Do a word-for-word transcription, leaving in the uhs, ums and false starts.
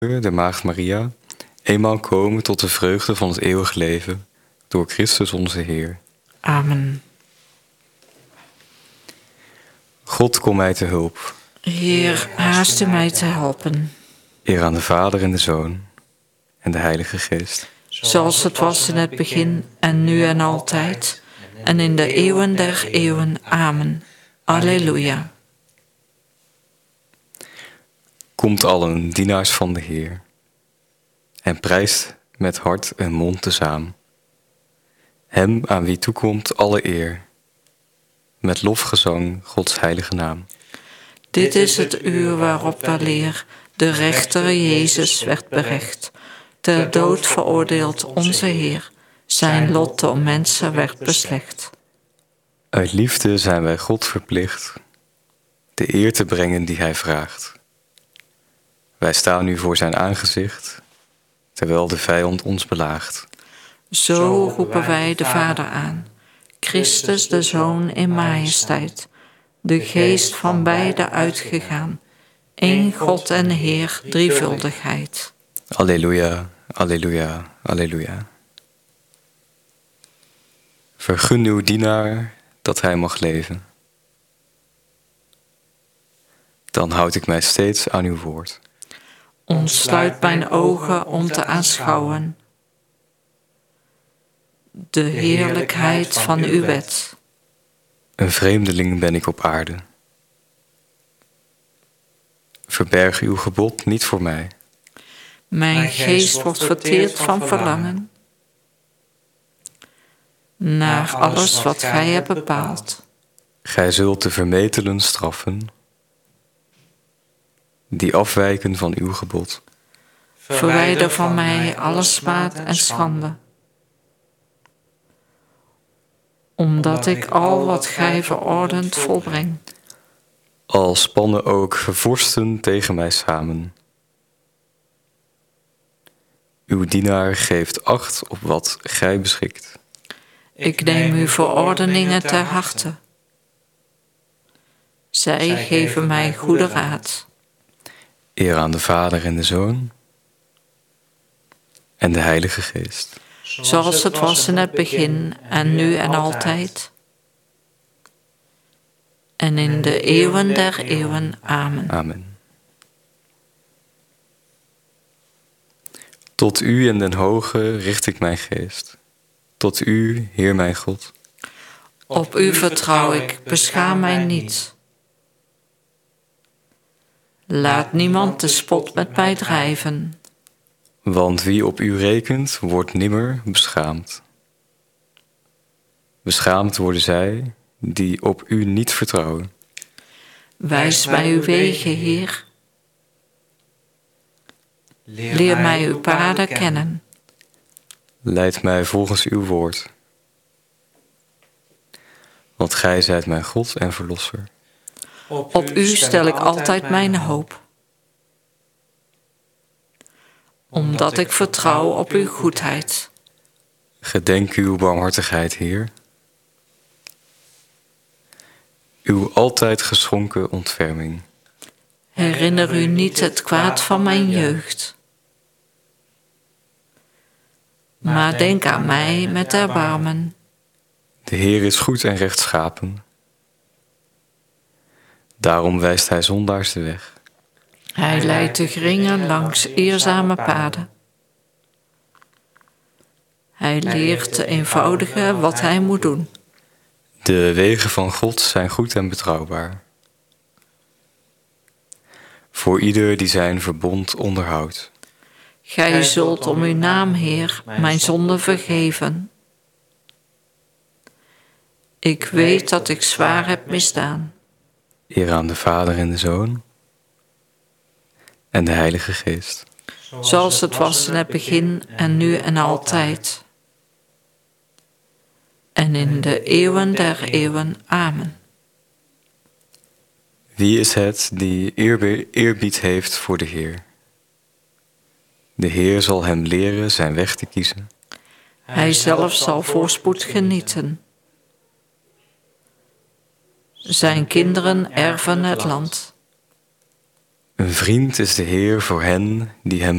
de Maagd Maria, eenmaal komen tot de vreugde van het eeuwig leven, door Christus onze Heer. Amen. God, kom mij te hulp. Heer, haast u mij te helpen. Eer aan de Vader en de Zoon en de Heilige Geest. Zoals het was in het begin en nu en altijd en in de eeuwen der eeuwen. Amen. Alleluia. Komt allen, dienaars van de Heer, en prijst met hart en mond tezaam hem aan wie toekomt alle eer, met lofgezang Gods heilige naam. Dit is het uur waarop weleer de rechter Jezus werd berecht, ter dood veroordeeld onze Heer, zijn lot door mensen werd beslecht. Uit liefde zijn wij God verplicht de eer te brengen die hij vraagt. Wij staan nu voor zijn aangezicht, terwijl de vijand ons belaagt. Zo roepen wij de Vader aan, Christus de Zoon in majesteit, de Geest van beide uitgegaan, één God en Heer, drievuldigheid. Alleluia, alleluia, alleluia. Vergun uw dienaar dat hij mag leven. Dan houd ik mij steeds aan uw woord. Ontsluit mijn ogen om te aanschouwen de heerlijkheid van uw wet. Een vreemdeling ben ik op aarde. Verberg uw gebod niet voor mij. Mijn geest wordt verteerd van verlangen naar alles wat gij hebt bepaald. Gij zult de vermetelen straffen die afwijken van uw gebod. Verwijder van mij alle smaad en schande, omdat ik al wat gij verordent volbreng. Al spannen ook vorsten tegen mij samen. Uw dienaar geeft acht op wat gij beschikt. Ik neem uw verordeningen ter harte. Zij geven mij goede raad. Eer aan de Vader en de Zoon en de Heilige Geest. Zoals het was in het begin en nu en altijd en in de eeuwen der eeuwen. Amen. Amen. Tot u en den Hoge richt ik mijn geest. Tot u, Heer mijn God. Op u vertrouw ik, beschaam mij niet. Laat niemand de spot met mij drijven. Want wie op u rekent, wordt nimmer beschaamd. Beschaamd worden zij die op u niet vertrouwen. Wijs mij uw wegen, Heer. Leer mij uw paden kennen. Leid mij volgens uw woord. Want gij zijt mijn God en Verlosser. Op u stel ik altijd mijn hoop, omdat ik vertrouw op uw goedheid. Gedenk uw barmhartigheid, Heer. Uw altijd geschonken ontferming. Herinner u niet het kwaad van mijn jeugd, maar denk aan mij met erbarmen. De Heer is goed en rechtschapen. Daarom wijst hij zondaars de weg. Hij leidt de geringen langs eerzame paden. Hij leert de eenvoudige wat hij moet doen. De wegen van God zijn goed en betrouwbaar. Voor ieder die zijn verbond onderhoudt. Gij zult om uw naam, Heer, mijn zonde vergeven. Ik weet dat ik zwaar heb misdaan. Eer aan de Vader en de Zoon en de Heilige Geest. Zoals het was in het begin en nu en altijd en in de eeuwen der eeuwen. Amen. Wie is het die eerbe- eerbied heeft voor de Heer? De Heer zal hem leren zijn weg te kiezen. Hij zelf zal voorspoed genieten. Zijn kinderen erven het land. Een vriend is de Heer voor hen die hem